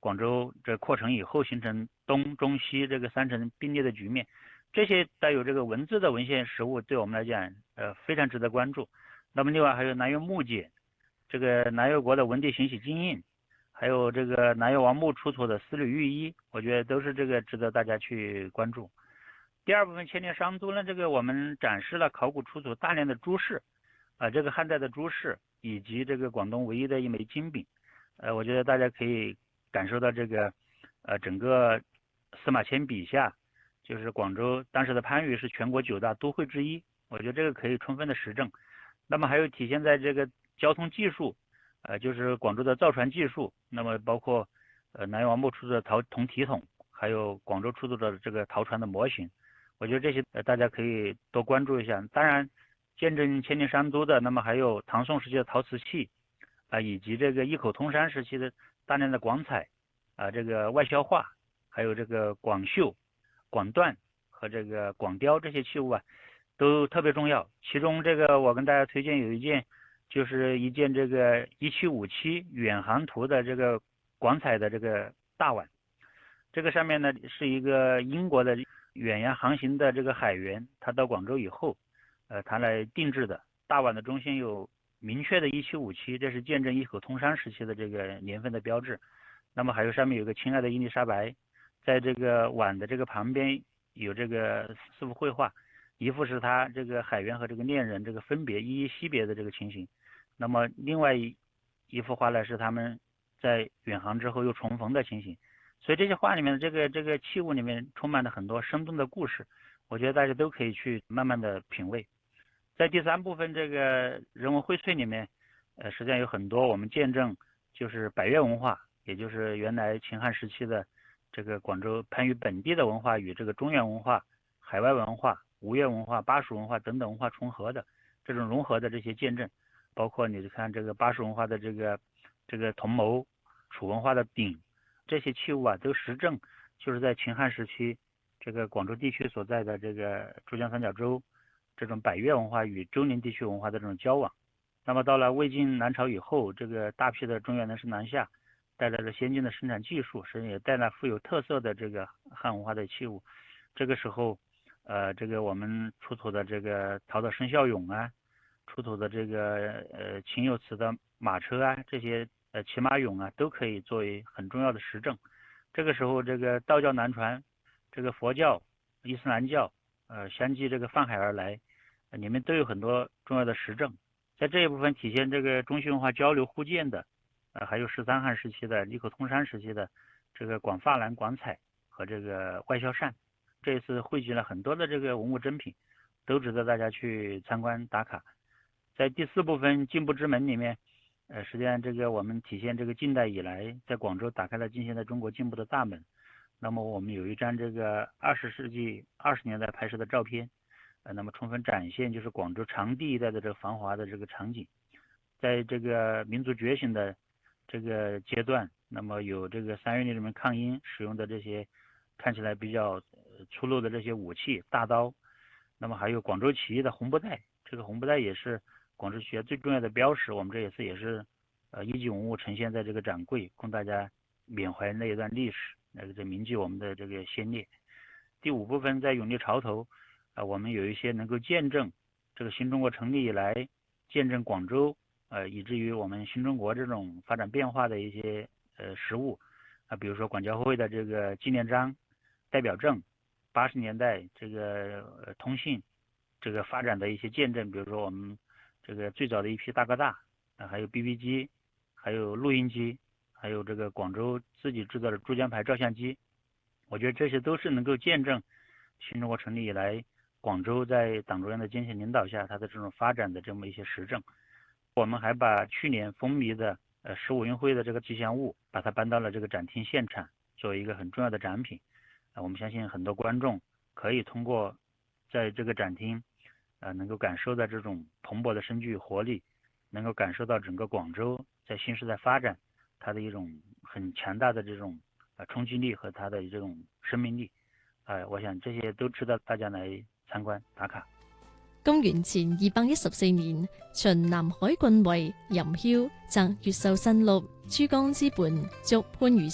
广州这扩城以后形成东中西这个三城并列的局面，这些带有这个文字的文献实物对我们来讲非常值得关注。那么另外还有南越木简，这个南越国的文帝行喜金印，还有这个南越王墓出土的丝缕玉衣，我觉得都是这个值得大家去关注。第二部分千年商都呢，这个我们展示了考古出土大量的珠饰，这个汉代的珠饰以及这个广东唯一的一枚金饼，我觉得大家可以感受到这个整个司马迁笔下，就是广州当时的番禺是全国9大都会之一，我觉得这个可以充分的实证。那么还有体现在这个交通技术，就是广州的造船技术，那么包括南越王墓出土的铜体筒，还有广州出土的这个陶船的模型，我觉得这些大家可以多关注一下。当然见证千年商都的，那么还有唐宋时期的陶瓷器以及这个一口通商时期的大量的广彩这个外销画，还有这个广绣、广缎和这个广雕这些器物都特别重要。其中这个我跟大家推荐有一件，就是一件这个1757远航图的这个广彩的这个大碗，这个上面呢是一个英国的远洋航行的这个海员，他到广州以后他来定制的。大碗的中心有明确的1757，这是见证一口通商时期的这个年份的标志。那么还有上面有个亲爱的伊丽莎白，在这个碗的这个旁边有这个4幅绘画，一幅是他这个海员和这个恋人这个分别依依惜别的这个情形，那么另外一幅画呢是他们在远航之后又重逢的情形。所以这些画里面的这个器物里面充满了很多生动的故事，我觉得大家都可以去慢慢的品味。在第3部分这个人文荟萃里面，实际上有很多我们见证就是百越文化，也就是原来秦汉时期的这个广州番禺本地的文化与这个中原文化、海外文化、吴越文化、巴蜀文化等等文化重合的这种融合的这些见证，包括你看这个巴蜀文化的这个铜谋、楚文化的鼎，这些器物都实证就是在秦汉时期这个广州地区所在的这个珠江三角洲这种百越文化与周宁地区文化的这种交往。那么到了魏晋南朝以后，这个大批的中原人士南下，带来了先进的生产技术，甚至也带来富有特色的这个汉文化的器物。这个时候这个我们出土的这个陶的生肖俑出土的这个秦有瓷的马车这些骑马俑都可以作为很重要的实证。这个时候这个道教南传，这个佛教、伊斯兰教相继这个泛海而来，里面都有很多重要的实证。在这一部分体现这个中西文化交流互鉴的还有13汉时期的一口通商时期的这个广珐琅广彩和这个外销扇，这一次汇集了很多的这个文物珍品，都值得大家去参观打卡。在第4部分进步之门里面实际上这个我们体现这个近代以来在广州打开了近现代中国进步的大门。那么我们有一张这个20世纪20年代拍摄的照片，那么充分展现就是广州长堤一带的这个繁华的这个场景。在这个民族觉醒的这个阶段，那么有这个3月里面抗英使用的这些看起来比较粗陋的这些武器大刀，那么还有广州起义的红布袋，这个红布袋也是广州起义最重要的标识，我们这一次也是一级文物呈现在这个展柜，供大家缅怀那一段历史，这铭记我们的这个先烈。第5部分在永历潮头我们有一些能够见证这个新中国成立以来，见证广州以至于我们新中国这种发展变化的一些实物比如说广交会的这个纪念章、代表证，80年代这个通信这个发展的一些见证，比如说我们这个最早的一批大哥大还有 BB 机，还有录音机，还有这个广州自己制造的珠江牌照相机，我觉得这些都是能够见证新中国成立以来广州在党中央的坚强领导下它的这种发展的这么一些实证。我们还把去年风靡的15运会的这个吉祥物把它搬到了这个展厅现场，作为一个很重要的展品我们相信很多观众可以通过在这个展厅能够感受到这种蓬勃的生机与活力，能够感受到整个广州在新时代发展它的一种很强大的这种冲击力和它的这种生命力我想这些都值得大家来参观打卡。 公元前214年，秦南海郡尉任囂擇越秀新麓，珠江之畔，築番禺